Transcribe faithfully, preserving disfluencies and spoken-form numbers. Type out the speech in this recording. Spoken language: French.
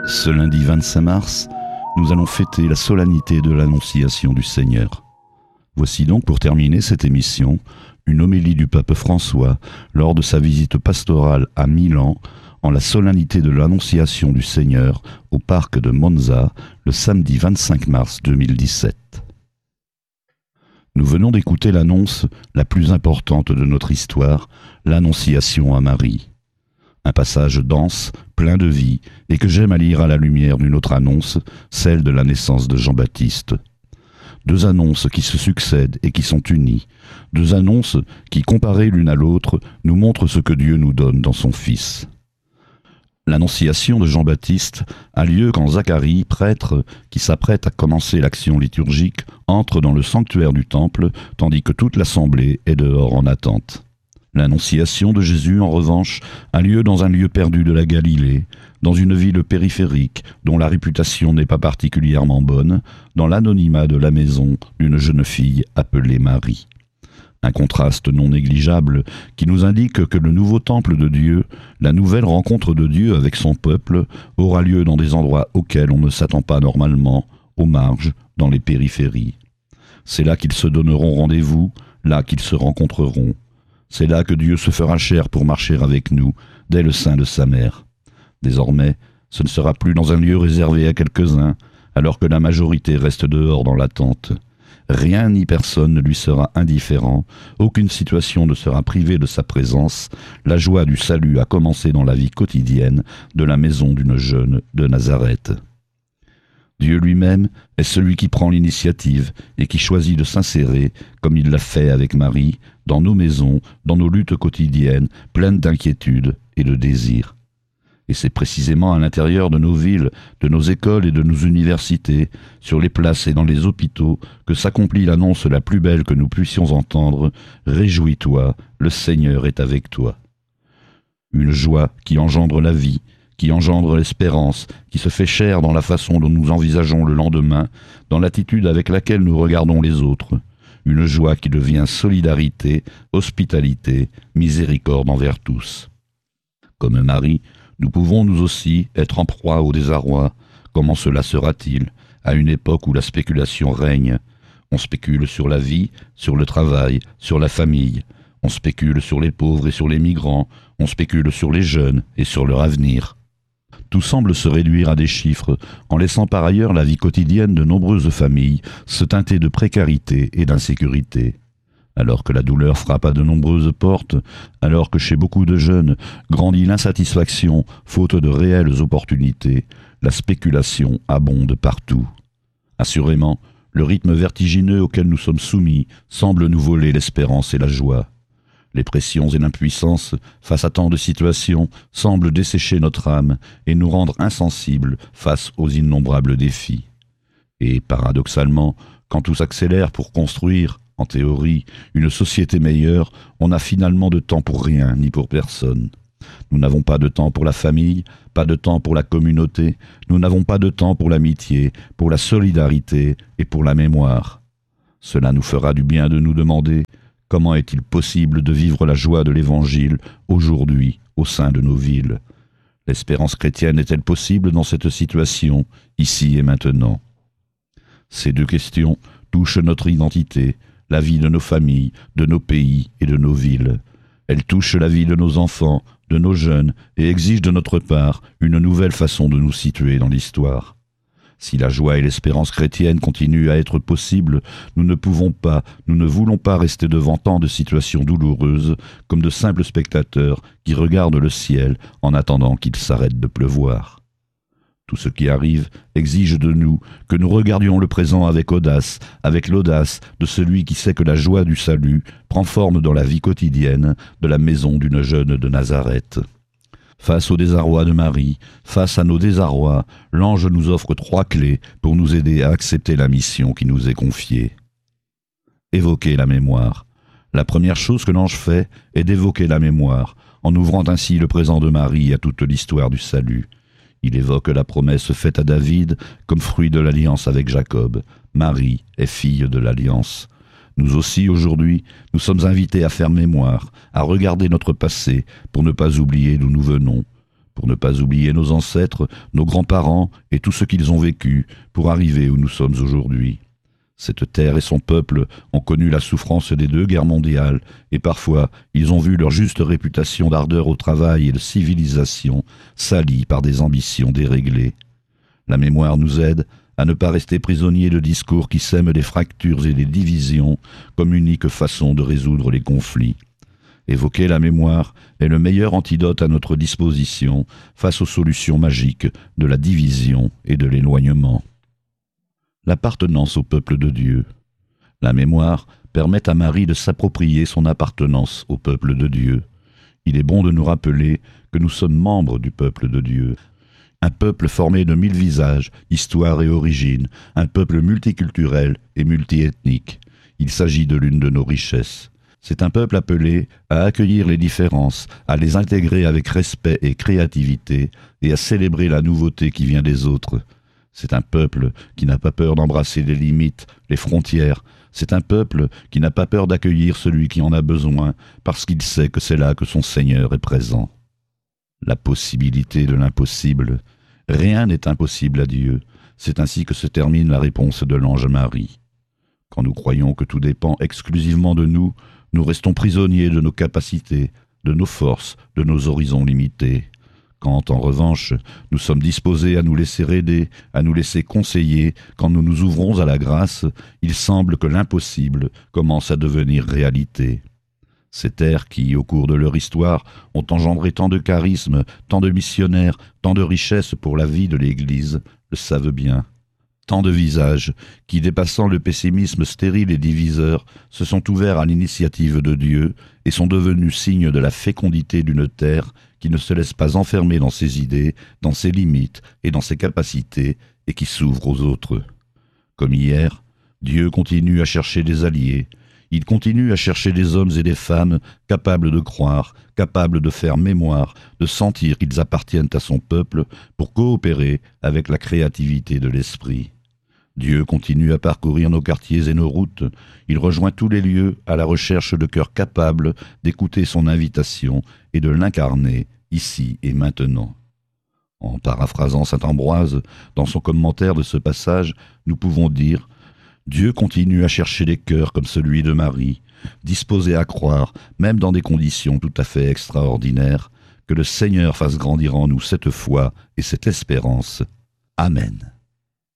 Ce lundi vingt-cinq mars, nous allons fêter la solennité de l'Annonciation du Seigneur. Voici donc, pour terminer cette émission, une homélie du pape François lors de sa visite pastorale à Milan en la solennité de l'Annonciation du Seigneur au parc de Monza le samedi vingt-cinq mars deux mille dix-sept. Nous venons d'écouter l'annonce la plus importante de notre histoire, l'Annonciation à Marie. Un passage dense, plein de vie, et que j'aime à lire à la lumière d'une autre annonce, celle de la naissance de Jean-Baptiste. Deux annonces qui se succèdent et qui sont unies. Deux annonces qui, comparées l'une à l'autre, nous montrent ce que Dieu nous donne dans son Fils. L'annonciation de Jean-Baptiste a lieu quand Zacharie, prêtre, qui s'apprête à commencer l'action liturgique, entre dans le sanctuaire du temple, tandis que toute l'assemblée est dehors en attente. L'annonciation de Jésus, en revanche, a lieu dans un lieu perdu de la Galilée, dans une ville périphérique dont la réputation n'est pas particulièrement bonne, dans l'anonymat de la maison d'une jeune fille appelée Marie. Un contraste non négligeable qui nous indique que le nouveau temple de Dieu, la nouvelle rencontre de Dieu avec son peuple, aura lieu dans des endroits auxquels on ne s'attend pas normalement, aux marges, dans les périphéries. C'est là qu'ils se donneront rendez-vous, là qu'ils se rencontreront. C'est là que Dieu se fera chair pour marcher avec nous, dès le sein de sa mère. Désormais, ce ne sera plus dans un lieu réservé à quelques-uns, alors que la majorité reste dehors dans l'attente. Rien ni personne ne lui sera indifférent, aucune situation ne sera privée de sa présence. La joie du salut a commencé dans la vie quotidienne de la maison d'une jeune de Nazareth. Dieu lui-même est celui qui prend l'initiative et qui choisit de s'insérer, comme il l'a fait avec Marie, dans nos maisons, dans nos luttes quotidiennes, pleines d'inquiétudes et de désirs. Et c'est précisément à l'intérieur de nos villes, de nos écoles et de nos universités, sur les places et dans les hôpitaux, que s'accomplit l'annonce la plus belle que nous puissions entendre « Réjouis-toi, le Seigneur est avec toi ». Une joie qui engendre la vie, qui engendre l'espérance, qui se fait chair dans la façon dont nous envisageons le lendemain, dans l'attitude avec laquelle nous regardons les autres. Une joie qui devient solidarité, hospitalité, miséricorde envers tous. Comme Marie, nous pouvons nous aussi être en proie au désarroi. Comment cela sera-t-il, à une époque où la spéculation règne? On spécule sur la vie, sur le travail, sur la famille. On spécule sur les pauvres et sur les migrants. On spécule sur les jeunes et sur leur avenir. Tout semble se réduire à des chiffres, en laissant par ailleurs la vie quotidienne de nombreuses familles se teinter de précarité et d'insécurité. Alors que la douleur frappe à de nombreuses portes, alors que chez beaucoup de jeunes grandit l'insatisfaction, faute de réelles opportunités, la spéculation abonde partout. Assurément, le rythme vertigineux auquel nous sommes soumis semble nous voler l'espérance et la joie. Les pressions et l'impuissance face à tant de situations semblent dessécher notre âme et nous rendre insensibles face aux innombrables défis. Et paradoxalement, quand tout s'accélère pour construire, en théorie, une société meilleure, on n'a finalement de temps pour rien ni pour personne. Nous n'avons pas de temps pour la famille, pas de temps pour la communauté, nous n'avons pas de temps pour l'amitié, pour la solidarité et pour la mémoire. Cela nous fera du bien de nous demander comment est-il possible de vivre la joie de l'Évangile aujourd'hui au sein de nos villes? L'espérance chrétienne est-elle possible dans cette situation, ici et maintenant? Ces deux questions touchent notre identité, la vie de nos familles, de nos pays et de nos villes. Elles touchent la vie de nos enfants, de nos jeunes, et exigent de notre part une nouvelle façon de nous situer dans l'histoire. Si la joie et l'espérance chrétienne continuent à être possibles, nous ne pouvons pas, nous ne voulons pas rester devant tant de situations douloureuses comme de simples spectateurs qui regardent le ciel en attendant qu'il s'arrête de pleuvoir. Tout ce qui arrive exige de nous que nous regardions le présent avec audace, avec l'audace de celui qui sait que la joie du salut prend forme dans la vie quotidienne de la maison d'une jeune de Nazareth. Face au désarroi de Marie, face à nos désarrois, l'ange nous offre trois clés pour nous aider à accepter la mission qui nous est confiée. Évoquer la mémoire. La première chose que l'ange fait est d'évoquer la mémoire, en ouvrant ainsi le présent de Marie à toute l'histoire du salut. Il évoque la promesse faite à David comme fruit de l'alliance avec Jacob. Marie est fille de l'alliance. Nous aussi, aujourd'hui, nous sommes invités à faire mémoire, à regarder notre passé pour ne pas oublier d'où nous venons. pour ne pas oublier nos ancêtres, nos grands-parents et tout ce qu'ils ont vécu pour arriver où nous sommes aujourd'hui. Cette terre et son peuple ont connu la souffrance des deux guerres mondiales, et parfois ils ont vu leur juste réputation d'ardeur au travail et de civilisation salie par des ambitions déréglées. La mémoire nous aide à ne pas rester prisonniers de discours qui sèment des fractures et des divisions comme unique façon de résoudre les conflits. Évoquer la mémoire est le meilleur antidote à notre disposition face aux solutions magiques de la division et de l'éloignement. L'appartenance au peuple de Dieu. La mémoire permet à Marie de s'approprier son appartenance au peuple de Dieu. Il est bon de nous rappeler que nous sommes membres du peuple de Dieu. Un peuple formé de mille visages, histoires et origines, un peuple multiculturel et multiethnique. Il s'agit de l'une de nos richesses. C'est un peuple appelé à accueillir les différences, à les intégrer avec respect et créativité, et à célébrer la nouveauté qui vient des autres. C'est un peuple qui n'a pas peur d'embrasser les limites, les frontières. C'est un peuple qui n'a pas peur d'accueillir celui qui en a besoin, parce qu'il sait que c'est là que son Seigneur est présent. La possibilité de l'impossible. Rien n'est impossible à Dieu. C'est ainsi que se termine la réponse de l'ange Marie. Quand nous croyons que tout dépend exclusivement de nous, nous restons prisonniers de nos capacités, de nos forces, de nos horizons limités. Quand, en revanche, nous sommes disposés à nous laisser aider, à nous laisser conseiller, quand nous nous ouvrons à la grâce, il semble que l'impossible commence à devenir réalité. Ces terres qui, au cours de leur histoire, ont engendré tant de charisme, tant de missionnaires, tant de richesses pour la vie de l'Église, le savent bien. Tant de visages qui, dépassant le pessimisme stérile et diviseur, se sont ouverts à l'initiative de Dieu et sont devenus signes de la fécondité d'une terre qui ne se laisse pas enfermer dans ses idées, dans ses limites et dans ses capacités, et qui s'ouvre aux autres. Comme hier, Dieu continue à chercher des alliés. Il continue à chercher des hommes et des femmes capables de croire, capables de faire mémoire, de sentir qu'ils appartiennent à son peuple pour coopérer avec la créativité de l'esprit. Dieu continue à parcourir nos quartiers et nos routes. Il rejoint tous les lieux à la recherche de cœurs capables d'écouter son invitation et de l'incarner ici et maintenant. En paraphrasant saint Ambroise, dans son commentaire de ce passage, nous pouvons dire « Dieu continue à chercher des cœurs comme celui de Marie, disposés à croire, même dans des conditions tout à fait extraordinaires, que le Seigneur fasse grandir en nous cette foi et cette espérance. Amen. »